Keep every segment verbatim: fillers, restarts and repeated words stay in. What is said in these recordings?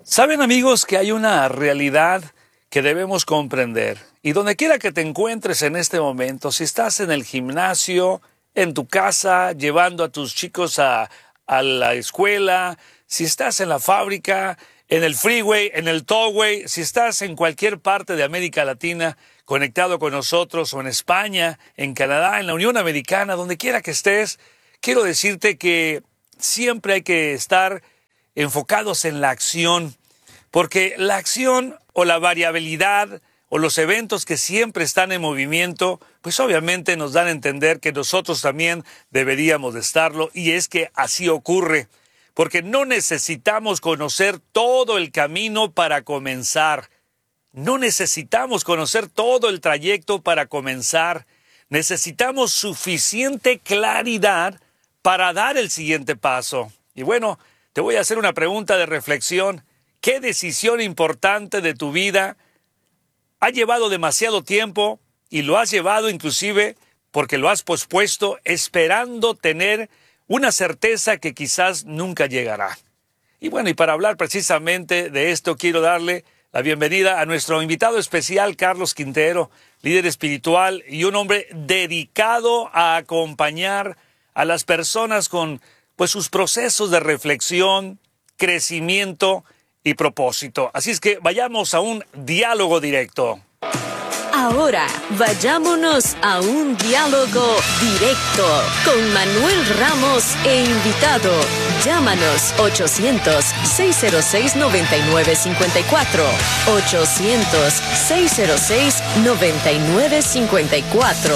Saben, amigos, que hay una realidad que debemos comprender. Y donde quiera que te encuentres en este momento, si estás en el gimnasio, en tu casa, llevando a tus chicos a, a la escuela, si estás en la fábrica, en el freeway, en el tollway, si estás en cualquier parte de América Latina conectado con nosotros, o en España, en Canadá, en la Unión Americana, donde quiera que estés, quiero decirte que siempre hay que estar enfocados en la acción, porque la acción o la variabilidad o los eventos que siempre están en movimiento, pues obviamente nos dan a entender que nosotros también deberíamos de estarlo, y es que así ocurre, porque no necesitamos conocer todo el camino para comenzar. No necesitamos conocer todo el trayecto para comenzar. Necesitamos suficiente claridad para dar el siguiente paso. Y bueno, te voy a hacer una pregunta de reflexión. ¿Qué decisión importante de tu vida ha llevado demasiado tiempo y lo has llevado inclusive porque lo has pospuesto, esperando tener una certeza que quizás nunca llegará? Y bueno, y para hablar precisamente de esto, quiero darle la bienvenida a nuestro invitado especial, Carlos Quintero, líder espiritual y un hombre dedicado a acompañar a las personas con pues sus procesos de reflexión, crecimiento y propósito. Así es que vayamos a un diálogo directo. Ahora, vayámonos a un diálogo directo con Manuel Ramos e invitado. Llámanos ochocientos, seiscientos seis, noventa y nueve cincuenta y cuatro. ochocientos, seiscientos seis, noventa y nueve cincuenta y cuatro.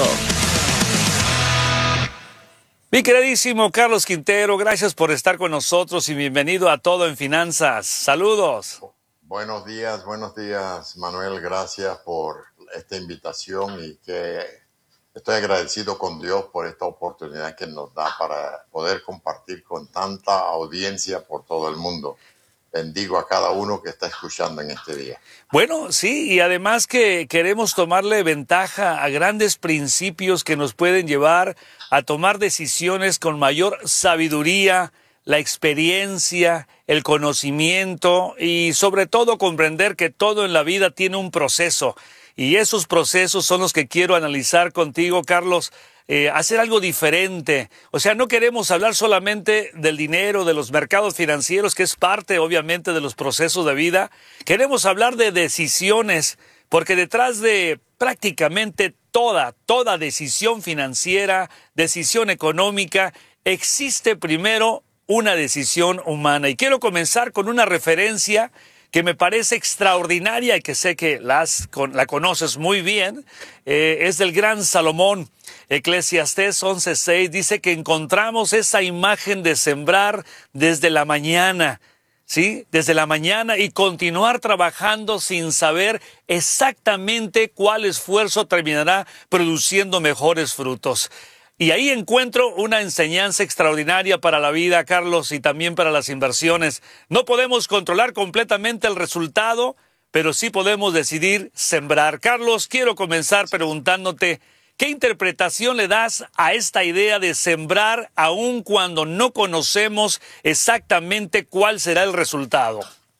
Mi queridísimo Carlos Quintero, gracias por estar con nosotros y bienvenido a Todo en Finanzas. Saludos. Buenos días, buenos días, Manuel. Gracias por esta invitación y que estoy agradecido con Dios por esta oportunidad que nos da para poder compartir con tanta audiencia por todo el mundo. Bendigo a cada uno que está escuchando en este día. Bueno, sí, y además que queremos tomarle ventaja a grandes principios que nos pueden llevar a tomar decisiones con mayor sabiduría, la experiencia, el conocimiento y sobre todo comprender que todo en la vida tiene un proceso. Y esos procesos son los que quiero analizar contigo, Carlos. Eh, hacer algo diferente. O sea, no queremos hablar solamente del dinero, de los mercados financieros, que es parte, obviamente, de los procesos de vida. Queremos hablar de decisiones, porque detrás de prácticamente toda, toda decisión financiera, decisión económica, existe primero una decisión humana. Y quiero comenzar con una referencia que me parece extraordinaria y que sé que las, con, la conoces muy bien. Eh, es del gran Salomón. Eclesiastés once seis dice que encontramos esa imagen de sembrar desde la mañana, ¿sí? Desde la mañana y continuar trabajando sin saber exactamente cuál esfuerzo terminará produciendo mejores frutos. Y ahí encuentro una enseñanza extraordinaria para la vida, Carlos, y también para las inversiones. No podemos controlar completamente el resultado, pero sí podemos decidir sembrar. Carlos, quiero comenzar preguntándote, ¿qué interpretación le das a esta idea de sembrar aun cuando no conocemos exactamente cuál será el resultado?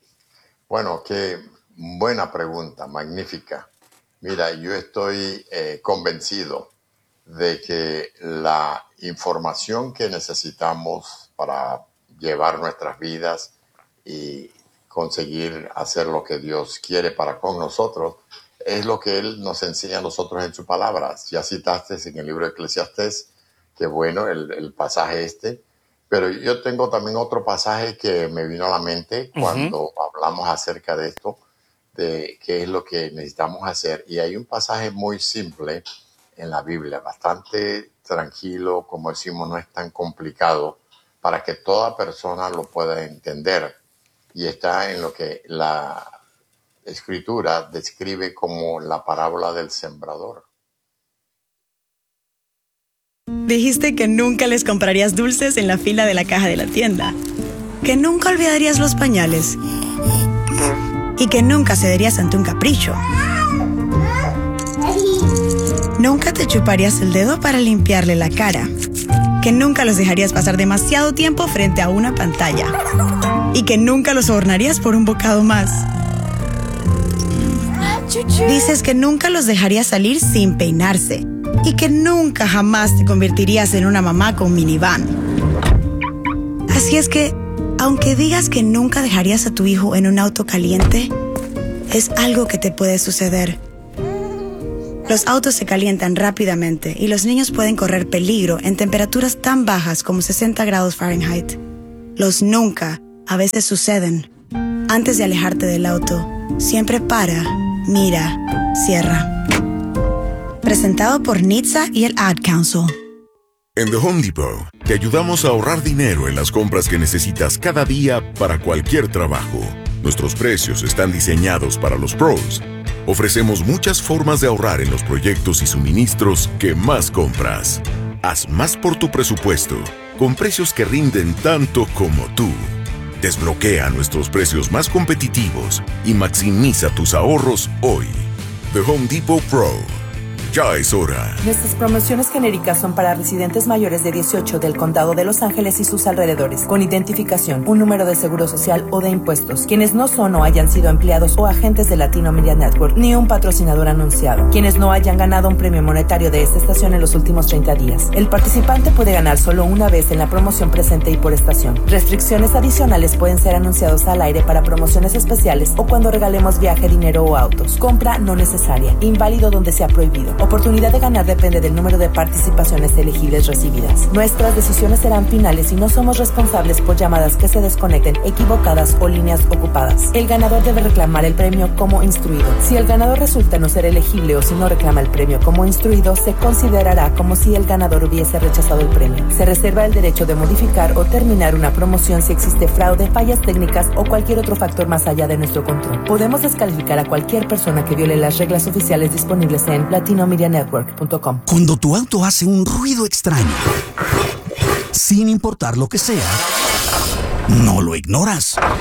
Bueno, qué buena pregunta, magnífica. Mira, yo estoy eh, convencido de que la información que necesitamos para llevar nuestras vidas y conseguir hacer lo que Dios quiere para con nosotros es lo que Él nos enseña a nosotros en su palabra. Ya citaste en el libro de Eclesiastés, que bueno, el, el pasaje este, pero yo tengo también otro pasaje que me vino a la mente cuando uh-huh. hablamos acerca de esto, de qué es lo que necesitamos hacer. Y hay un pasaje muy simple en la Biblia, bastante tranquilo, como decimos, no es tan complicado, para que toda persona lo pueda entender. Y está en lo que la Escritura describe como la parábola del sembrador. Dijiste que nunca les comprarías dulces en la fila de la caja de la tienda, que nunca olvidarías los pañales y que nunca cederías ante un capricho. Nunca te chuparías el dedo para limpiarle la cara, que nunca los dejarías pasar demasiado tiempo frente a una pantalla. y que nunca los sobornarías por un bocado más. Dices que nunca los dejarías salir sin peinarse y que nunca jamás te convertirías en una mamá con minivan. Así es que, aunque digas que nunca dejarías a tu hijo en un auto caliente, es algo que te puede suceder. Los autos se calientan rápidamente y los niños pueden correr peligro en temperaturas tan bajas como sesenta grados Fahrenheit. Los nunca a veces suceden. Antes de alejarte del auto, siempre para, mira, cierra. Presentado por N H T S A y el Ad Council. En The Home Depot, te ayudamos a ahorrar dinero en las compras que necesitas cada día para cualquier trabajo. Nuestros precios están diseñados para los pros. Ofrecemos muchas formas de ahorrar en los proyectos y suministros que más compras. Haz más por tu presupuesto, con precios que rinden tanto como tú. Desbloquea nuestros precios más competitivos y maximiza tus ahorros hoy. The Home Depot Pro. Ya es hora. Nuestras promociones genéricas son para residentes mayores de dieciocho del Condado de Los Ángeles y sus alrededores, con identificación, un número de seguro social o de impuestos, quienes no son o hayan sido empleados o agentes de Latino Media Network, ni un patrocinador anunciado, quienes no hayan ganado un premio monetario de esta estación en los últimos treinta días. El participante puede ganar solo una vez en la promoción presente y por estación. Restricciones adicionales pueden ser anunciados al aire para promociones especiales o cuando regalemos viaje, dinero o autos. Compra no necesaria, inválido donde sea prohibido. Oportunidad de ganar depende del número de participaciones elegibles recibidas. Nuestras decisiones serán finales y no somos responsables por llamadas que se desconecten, equivocadas o líneas ocupadas. El ganador debe reclamar el premio como instruido. Si el ganador resulta no ser elegible o si no reclama el premio como instruido, se considerará como si el ganador hubiese rechazado el premio. Se reserva el derecho de modificar o terminar una promoción si existe fraude, fallas técnicas o cualquier otro factor más allá de nuestro control. Podemos descalificar a cualquier persona que viole las reglas oficiales disponibles en latino media network punto com. Cuando tu auto hace un ruido extraño, sin importar lo que sea, no lo ignoras. Ah,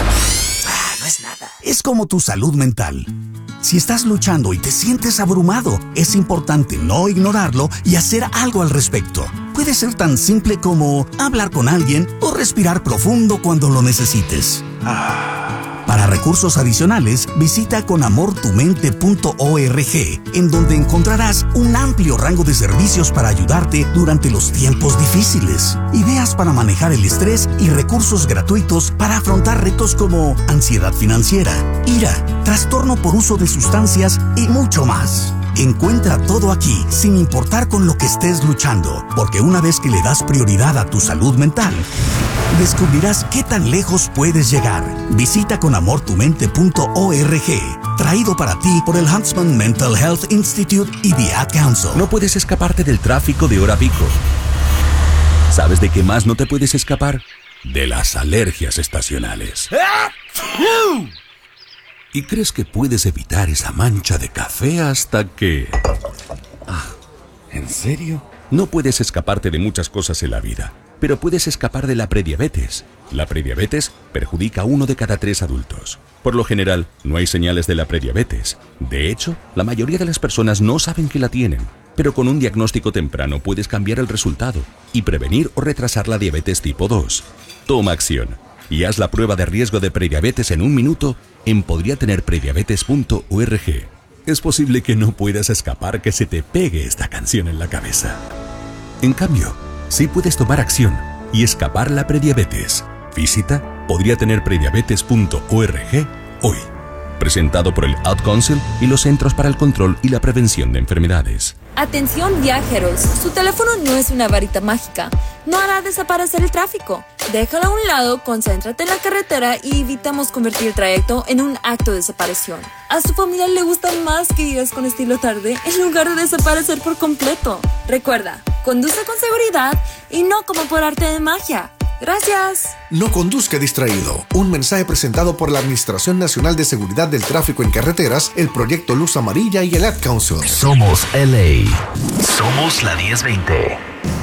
no es nada. Es como tu salud mental. Si estás luchando y te sientes abrumado, es importante no ignorarlo y hacer algo al respecto. Puede ser tan simple como hablar con alguien o respirar profundo cuando lo necesites. Para recursos adicionales, visita con amor tu mente punto org, en donde encontrarás un amplio rango de servicios para ayudarte durante los tiempos difíciles, ideas para manejar el estrés y recursos gratuitos para afrontar retos como ansiedad financiera, ira, trastorno por uso de sustancias y mucho más. Encuentra todo aquí, sin importar con lo que estés luchando, porque una vez que le das prioridad a tu salud mental, descubrirás qué tan lejos puedes llegar. Visita con amor tu mente punto org, traído para ti por el Huntsman Mental Health Institute y The Ad Council. No puedes escaparte del tráfico de hora pico. ¿Sabes de qué más no te puedes escapar? De las alergias estacionales. ¿Y crees que puedes evitar esa mancha de café hasta que... Ah, ¿en serio? No puedes escaparte de muchas cosas en la vida, pero puedes escapar de la prediabetes. La prediabetes perjudica a uno de cada tres adultos. Por lo general, no hay señales de la prediabetes. De hecho, la mayoría de las personas no saben que la tienen. Pero con un diagnóstico temprano puedes cambiar el resultado y prevenir o retrasar la diabetes tipo dos. Toma acción y haz la prueba de riesgo de prediabetes en un minuto en podría tener prediabetes punto org. Es posible que no puedas escapar que se te pegue esta canción en la cabeza. En cambio, sí puedes tomar acción y escapar la prediabetes. Visita podría tener prediabetes punto org hoy. Presentado por el Ad Council y los Centros para el Control y la Prevención de Enfermedades. Atención viajeros, su teléfono no es una varita mágica, no hará desaparecer el tráfico. Déjalo a un lado, concéntrate en la carretera y evitamos convertir el trayecto en un acto de desaparición. A su familia le gusta más que vivas con estilo tarde en lugar de desaparecer por completo. Recuerda, conduce con seguridad y no como por arte de magia. Gracias. No conduzca distraído. Un mensaje presentado por la Administración Nacional de Seguridad del Tráfico en Carreteras, el Proyecto Luz Amarilla y el Ad Council. Somos L A. Somos la diez veinte.